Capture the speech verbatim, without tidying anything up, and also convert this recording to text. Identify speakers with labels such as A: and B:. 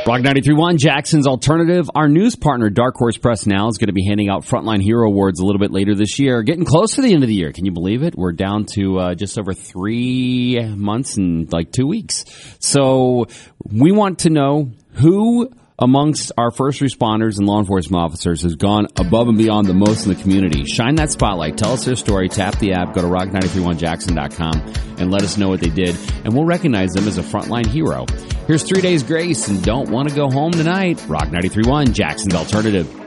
A: Rock ninety-three point one, Jackson's Alternative. Our news partner, Dark Horse Press Now, is going to be handing out Frontline Hero Awards a little bit later this year. Getting close to the end of the year. Can you believe it? We're down to uh, just over three months and like two weeks. So we want to know who amongst our first responders and law enforcement officers has gone above and beyond the most in the community. Shine that spotlight. Tell us their story. Tap the app. Go to rock nine three one jackson dot com and let us know what they did. And we'll recognize them as a frontline hero. Here's Three Days Grace and Don't Want to Go Home Tonight. Rock ninety-three point one, Jackson's Alternative.